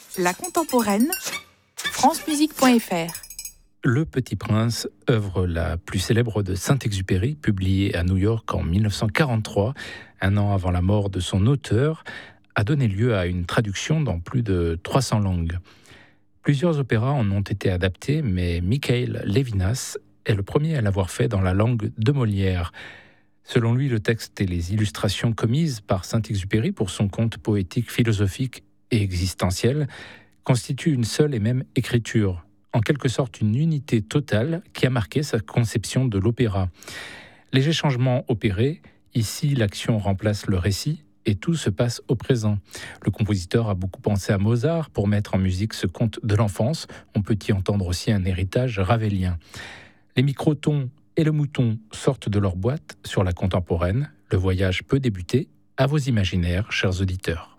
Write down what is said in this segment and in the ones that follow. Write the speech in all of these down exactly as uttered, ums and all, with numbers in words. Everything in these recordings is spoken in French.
La contemporaine, france musique point f r. Le Petit Prince, œuvre la plus célèbre de Saint-Exupéry, publiée à New York en mille neuf cent quarante-trois, un an avant la mort de son auteur, a donné lieu à une traduction dans plus de trois cents langues. Plusieurs opéras en ont été adaptés, mais Mikhail Levinas est le premier à l'avoir fait dans la langue de Molière. Selon lui, le texte et les illustrations commises par Saint-Exupéry pour son conte poétique, philosophique et existentiel constituent une seule et même écriture, en quelque sorte une unité totale qui a marqué sa conception de l'opéra. Léger changement opéré, ici l'action remplace le récit et tout se passe au présent. Le compositeur a beaucoup pensé à Mozart pour mettre en musique ce conte de l'enfance. On peut y entendre aussi un héritage ravélien. Les microtons et le mouton sortent de leur boîte sur la contemporaine. Le voyage peut débuter. À vos imaginaires, chers auditeurs.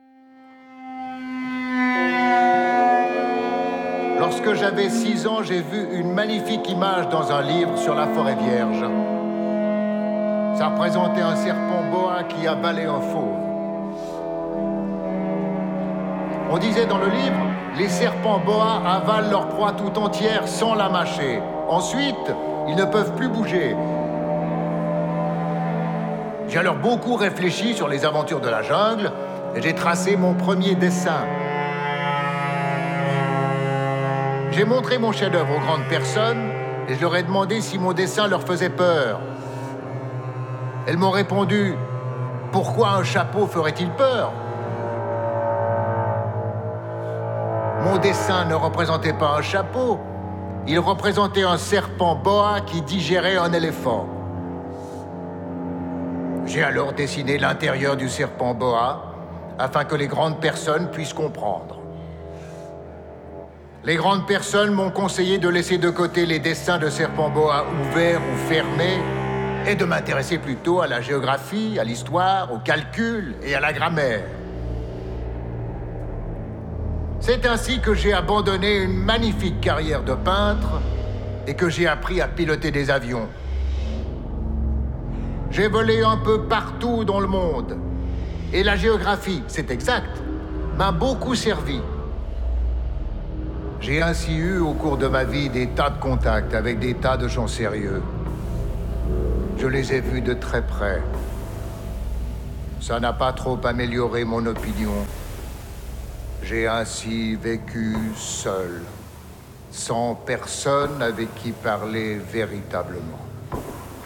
Lorsque j'avais six ans, j'ai vu une magnifique image dans un livre sur la forêt vierge. Ça représentait un serpent boa qui avalait un fauve. On disait dans le livre, les serpents boa avalent leur proie tout entière sans la mâcher. Ensuite, ils ne peuvent plus bouger. J'ai alors beaucoup réfléchi sur les aventures de la jungle et j'ai tracé mon premier dessin. J'ai montré mon chef-d'œuvre aux grandes personnes et je leur ai demandé si mon dessin leur faisait peur. Elles m'ont répondu « Pourquoi un chapeau ferait-il peur ?» Mon dessin ne représentait pas un chapeau, il représentait un serpent boa qui digérait un éléphant. J'ai alors dessiné l'intérieur du serpent boa afin que les grandes personnes puissent comprendre. Les grandes personnes m'ont conseillé de laisser de côté les dessins de serpents boa ouverts ou fermés et de m'intéresser plutôt à la géographie, à l'histoire, au calcul et à la grammaire. C'est ainsi que j'ai abandonné une magnifique carrière de peintre et que j'ai appris à piloter des avions. J'ai volé un peu partout dans le monde et la géographie, c'est exact, m'a beaucoup servi. J'ai ainsi eu au cours de ma vie des tas de contacts avec des tas de gens sérieux. Je les ai vus de très près. Ça n'a pas trop amélioré mon opinion. J'ai ainsi vécu seul, sans personne avec qui parler véritablement.